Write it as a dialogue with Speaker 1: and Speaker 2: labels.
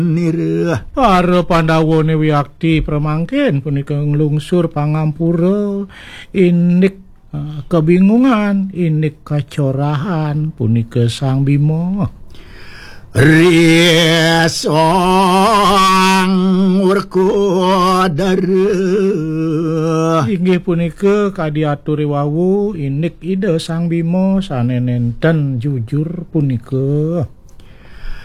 Speaker 1: Para Pandhawane wiakti pramangkin punika nglungsur pangampura inik kebingungan inik kacorahan punika Sang Bima.
Speaker 2: Resong Werkodara
Speaker 1: inggih punika kadiaturi wau inik ide Sang Bima sanenenten jujur punika.